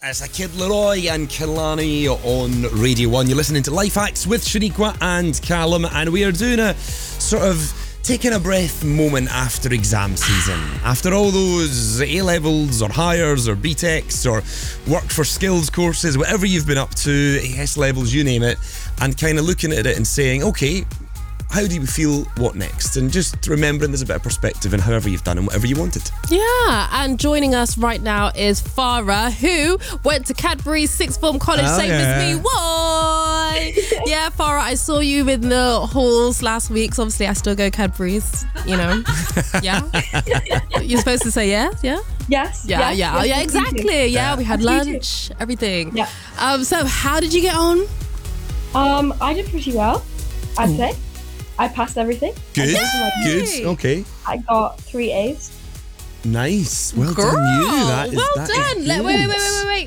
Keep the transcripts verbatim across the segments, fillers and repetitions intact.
It's a Kid Leroy and Kehlani on Radio one. You're listening to Life Hacks with Shaniqua and Callum, and we are doing a sort of taking a breath moment after exam season. After all those A-levels or higher or B TECs or work for skills courses, whatever you've been up to, A S levels, you name it, and kind of looking at it and saying, okay, how do you feel, what next? And just remembering there's a bit of perspective in however you've done and whatever you wanted. Yeah, and joining us right now is Farah, who went to Cadbury's sixth form college, Oh, same yeah. as me. Why? Yeah, Farah, I saw you in the halls last week, so obviously I still go Cadbury's, you know. Yeah? You're supposed to say yeah? Yeah? Yes. Yeah, yes, yeah, yes, yeah, yes, exactly. Yeah, we had Me too. lunch, everything. Yeah. Um, so how did you get on? Um, I did pretty well, I'd say. I passed everything. Good, I good, Yay. okay. I got three A's. Nice. Well Girl, done you. That is, well that is done. Let, wait, wait, wait, good. wait, wait,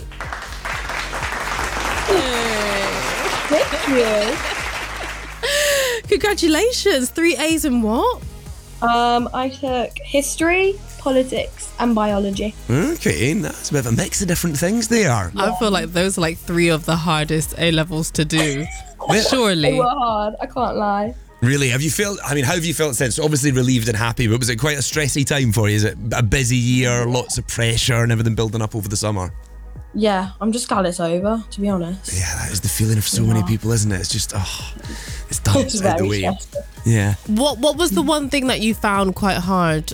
Thank you. Congratulations. Three A's in what? Um, I took history, politics, and biology. Okay, that's a bit of a mix of different things they are. I feel like those are like three of the hardest A levels to do. They Surely. were hard. I can't lie. Really, have you felt, I mean, how have you felt since? Obviously relieved and happy, but was it quite a stressy time for you? Is it a busy year, lots of pressure and everything building up over the summer? Yeah, I'm just glad it's over, to be honest. Yeah, that is the feeling of so many people, isn't it? It's just, oh, it's done, It's it's out the very way. stressful. Yeah. What What was the one thing that you found quite hard?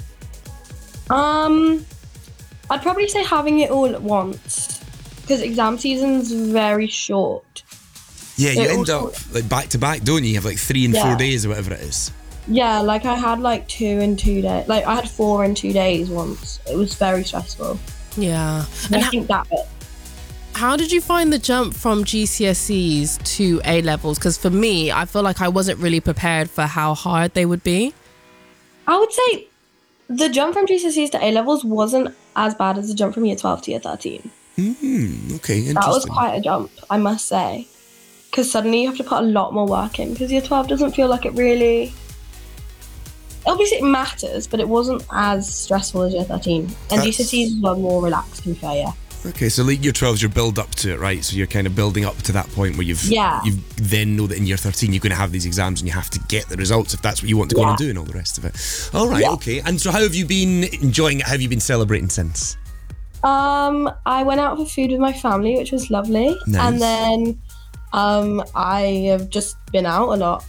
Um, I'd probably say having it all at once, because exam season's very short. Yeah, you It end also- up like back to back, don't you? You have like three and four Yeah. days or whatever it is. Yeah, like I had like two in two days. Like I had four in two days once. It was very stressful. Yeah. And And I how, think that bit. how did you find the jump from G C S Es to A levels? Because for me, I feel like I wasn't really prepared for how hard they would be. I would say the jump from G C S Es to A levels wasn't as bad as the jump from year twelve to year thirteen. Hmm, okay, interesting. That was quite a jump, I must say. Because suddenly you have to put a lot more work in. Because year twelve doesn't feel like it really. Obviously, it matters, but it wasn't as stressful as year thirteen. And That's- G C S Es were more relaxed, to be fair, yeah. Okay, so like year twelve's your build up to it, right? So you're kind of building up to that point where you've Yeah. you then know that in year thirteen you're going to have these exams and you have to get the results if that's what you want to go on and Yeah. do and all the rest of it. All right, Yeah. okay. And so how have you been enjoying it? How have you been celebrating since? Um, I went out for food with my family, which was lovely. Nice. And then um, I have just been out a lot.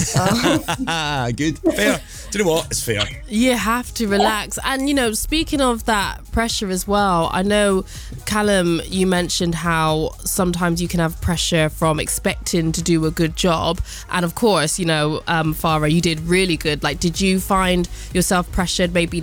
Ah, good. Fair. Do you know what? It's fair. You have to relax. And, you know, speaking of that pressure as well, I know, Callum, you mentioned how sometimes you can have pressure from expecting to do a good job. And of course, you know, um, Farah, you did really good. Like, did you find yourself pressured maybe